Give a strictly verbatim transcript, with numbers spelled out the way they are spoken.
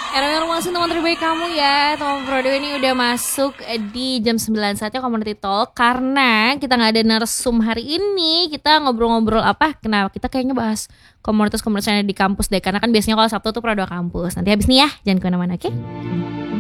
Erwin Rumahsin teman terbaik kamu ya. Teman Prodo ini udah masuk di jam sembilan saatnya Community Talk. Karena kita gak ada narsum hari ini. Kita ngobrol-ngobrol apa? Kenapa? Kita kayaknya bahas komunitas-komunitas yang ada di kampus deh. Karena kan biasanya kalau Sabtu tuh Prodo kampus. Nanti habis nih ya, jangan kemana-mana, oke? Okay?